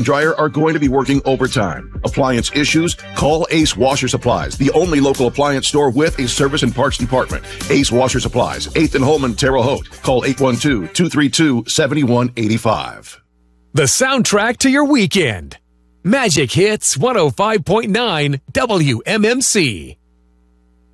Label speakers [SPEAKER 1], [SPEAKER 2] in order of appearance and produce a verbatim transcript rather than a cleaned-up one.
[SPEAKER 1] dryer are going to be working overtime. Appliance issues? Call Ace Washer Supplies, the only local appliance store with a service and parts department. Ace Washer Supplies, eighth and Holman, Terre Haute. Call eight one two, two three two, seven one eight five.
[SPEAKER 2] The soundtrack to your weekend. Magic Hits one oh five point nine W M M C.